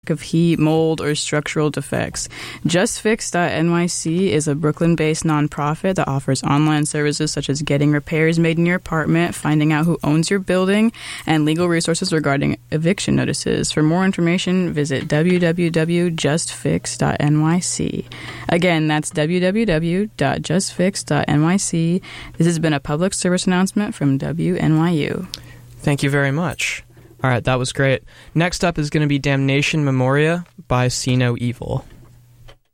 of heat, mold, or structural defects. JustFix.nyc is a Brooklyn-based nonprofit that offers online services such as getting repairs made in your apartment, finding out who owns your building, and legal resources regarding eviction notices. For more information, visit www.justfix.nyc. Again, that's www.justfix.nyc. This has been a public service announcement from WNYU. Thank you very much. All right, that was great. Next up is going to be Damnation Memoria by See No Evil.